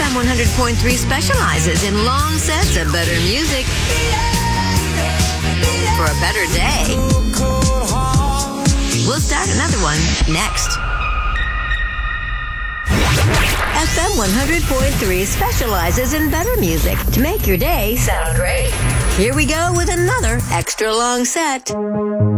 FM 100.3 specializes in long sets of better music for a better day. We'll start another one next. FM 100.3 specializes in better music to make your day sound great. Here we go with another extra long set.